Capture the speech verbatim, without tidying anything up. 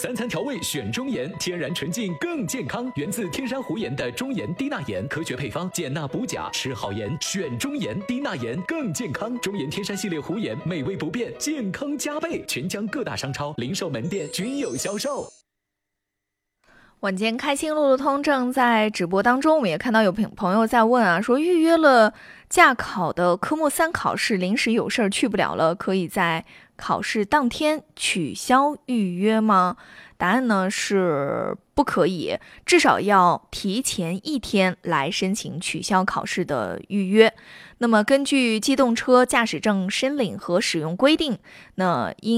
三餐调味选中盐，天然纯净更健康，源自天山湖盐的中盐低钠盐，科学配方，减钠补钾，吃好盐选中盐，低钠盐更健康。中盐天山系列湖盐，美味不变，健康加倍，全疆各大商超、零售门店均有销售。 晚间开心路路通正在直播当中，我们也看到有朋友在问啊，说预约了驾考的科目三考试，临时有事儿去不了了，可以在考试当天取消预约吗？答案呢是不可以，至少要提前一天来申请取消考试的预约。那么根据机动车驾驶证申领和使用规定，那应